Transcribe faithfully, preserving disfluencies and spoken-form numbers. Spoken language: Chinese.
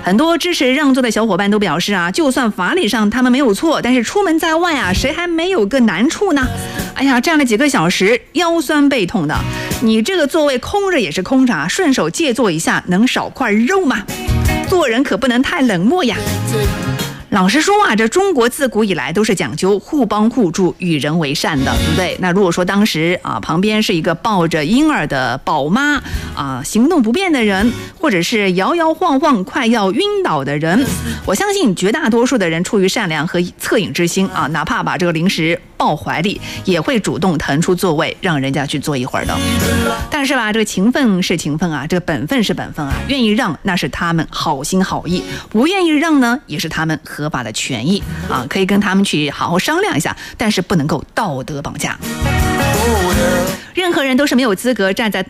很多支持让座的小伙伴都表示啊，就算法理上他们没有错，但是出门在外啊，谁还没有个难处呢？哎呀，站了几个小时，腰酸背痛的，你这个座位空着也是空着啊，顺手借坐一下，能少块肉吗？做人可不能太冷漠呀。老实说啊，这中国自古以来都是讲究互帮互助、与人为善的，对不对？那如果说当时啊，旁边是一个抱着婴儿的宝妈啊，行动不便的人，或者是摇摇晃晃快要晕倒的人，我相信绝大多数的人出于善良和恻隐之心啊，哪怕把这个零食抱怀里，也会主动腾出座位让人家去坐一会儿的。但是吧，这个情分是情分啊，这个本分是本分啊，愿意让那是他们好心好意，不愿意让呢，也是他们合法的权益啊，可以跟他们去好好商量一下，但是不能够道德绑架。任何人都是没有资格站在